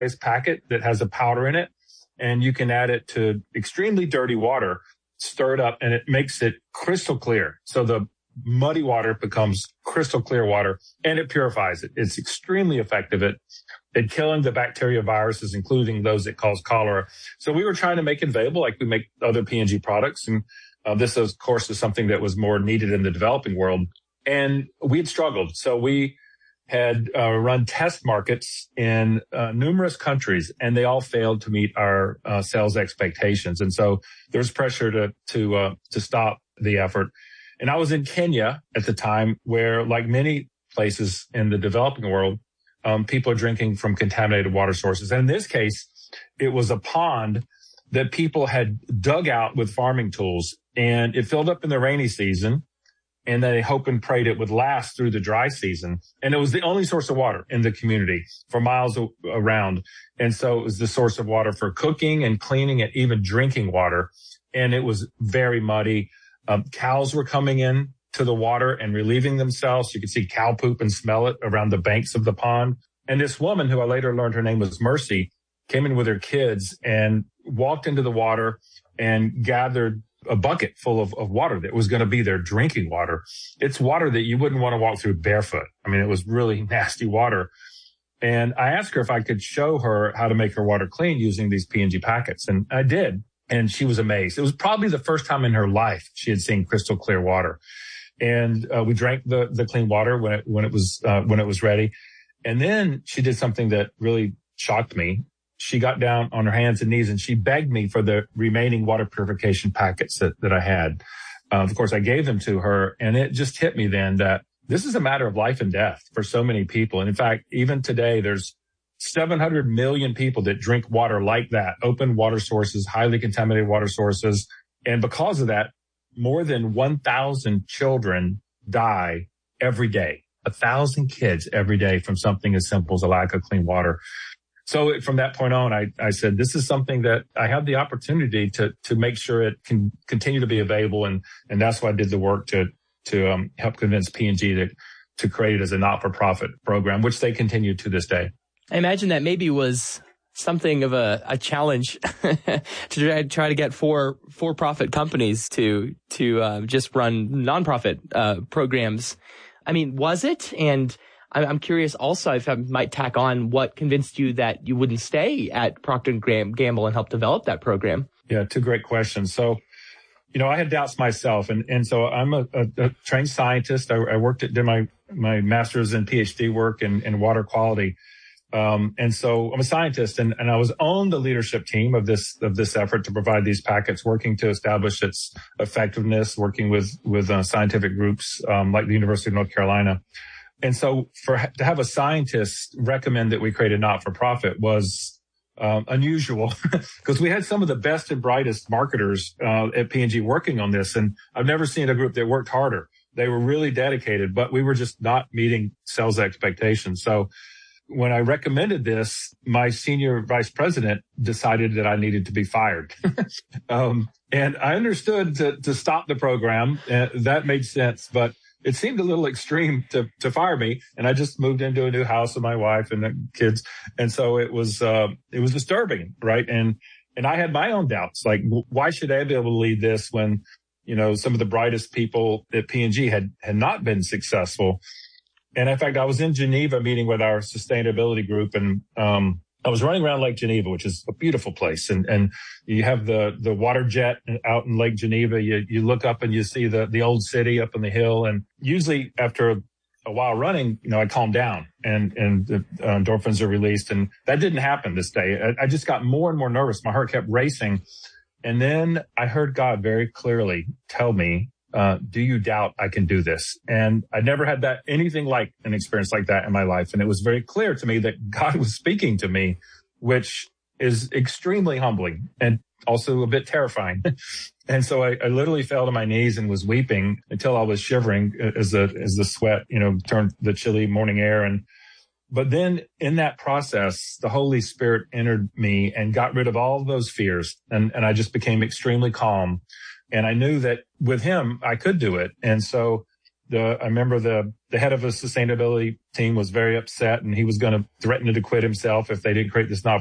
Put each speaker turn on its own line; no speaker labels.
packet that has a powder in it, and you can add it to extremely dirty water, stir it up, and it makes it crystal clear. So the muddy water becomes crystal clear water, and it purifies it. It's extremely effective at killing the bacteria, viruses, including those that cause cholera. So we were trying to make it available like we make other P&G products. And this, of course, is something that was more needed in the developing world. And we had struggled. So we had run test markets in numerous countries, and they all failed to meet our sales expectations. And so there was pressure to stop the effort. And I was in Kenya at the time, where, like many places in the developing world, people are drinking from contaminated water sources. And in this case, it was a pond that people had dug out with farming tools, and it filled up in the rainy season. And they hope and prayed it would last through the dry season. And it was the only source of water in the community for miles around. And so it was the source of water for cooking and cleaning and even drinking water. And it was very muddy. Cows were coming in to the water and relieving themselves. You could see cow poop and smell it around the banks of the pond. And this woman, who I later learned her name was Mercy, came in with her kids and walked into the water and gathered a bucket full of water that was going to be their drinking water. It's water that you wouldn't want to walk through barefoot. I mean, it was really nasty water. And I asked her if I could show her how to make her water clean using these P&G packets. And I did. And she was amazed. It was probably the first time in her life she had seen crystal clear water. And we drank the clean water when it was ready. And then she did something that really shocked me. She got down on her hands and knees and she begged me for the remaining water purification packets that I had. Of course, I gave them to her, and it just hit me then that this is a matter of life and death for so many people. And in fact, even today, there's 700 million people that drink water like that, open water sources, highly contaminated water sources. And because of that, more than 1,000 children die every day, 1,000 kids every day from something as simple as a lack of clean water. So from that point on, I said, this is something that I have the opportunity to make sure it can continue to be available. And that's why I did the work to help convince P&G to create it as a not-for-profit program, which they continue to this day.
I imagine that maybe was something of a challenge to try to get for-profit companies to just run nonprofit programs. I mean, was it? And I'm curious also, if I might tack on, what convinced you that you wouldn't stay at Procter & Gamble and help develop that program?
Yeah, two great questions. So, I had doubts myself. And so I'm a trained scientist. I did my master's and PhD work in water quality. And so I'm a scientist, and I was on the leadership team of this effort to provide these packets, working to establish its effectiveness, working with scientific groups, like the University of North Carolina. And so to have a scientist recommend that we create a not-for-profit was unusual, because we had some of the best and brightest marketers at P&G working on this. And I've never seen a group that worked harder. They were really dedicated, but we were just not meeting sales expectations. So when I recommended this, my senior vice president decided that I needed to be fired. And I understood to stop the program. That made sense, but it seemed a little extreme to fire me. And I just moved into a new house with my wife and the kids. And so it was disturbing, right? And I had my own doubts, like, why should I be able to lead this when, some of the brightest people at P&G had not been successful. And in fact, I was in Geneva meeting with our sustainability group, and I was running around Lake Geneva, which is a beautiful place. And you have the water jet out in Lake Geneva. You look up and you see the old city up on the hill. And usually after a while running, I calm down and the endorphins are released. And that didn't happen this day. I just got more and more nervous. My heart kept racing. And then I heard God very clearly tell me, do you doubt I can do this? And I never had anything like an experience like that in my life. And it was very clear to me that God was speaking to me, which is extremely humbling and also a bit terrifying. And so I literally fell to my knees and was weeping until I was shivering as the sweat, turned the chilly morning air. But then in that process, the Holy Spirit entered me and got rid of all those fears. And I just became extremely calm. And I knew that with him, I could do it. And so I remember the head of a sustainability team was very upset, and he was going to threaten to quit himself if they didn't create this